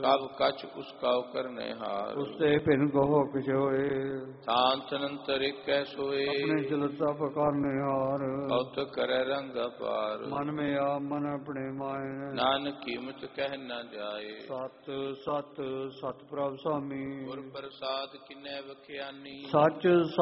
ਕਬ ਕਛ ਉਸਕਾਉ ਕਰਨੇ ਹਾਰ। ਉਸਤੇ ਭਿੰਨ ਕਹੋ ਕਿਛ ਹੋਏ। ਸ਼ਾਂਤ ਅਨੰਤਰ ਏਕੈ ਸੋਏ। ਆਪਣੇ ਚਲਤਾ ਕਰਨੇ ਹਾਰ। ਕਉਤਕ ਕਰੈ ਰੰਗ ਅਪਾਰ। ਮਨ ਮੇ ਆਪ ਮਨ ਆਪਣੇ ਮਾਏ। ਨਾਨਕ ਕੀਮਤ ਕਹਿ ਨ ਜਾਏ। ਸਤ ਸਤ ਸਤ ਪ੍ਰਭ ਸਾਮੀ। ਗੁਰ ਪ੍ਰਸਾਦ ਕਿਨੈ ਵਖਿਆਨੀ। ਸੱਚ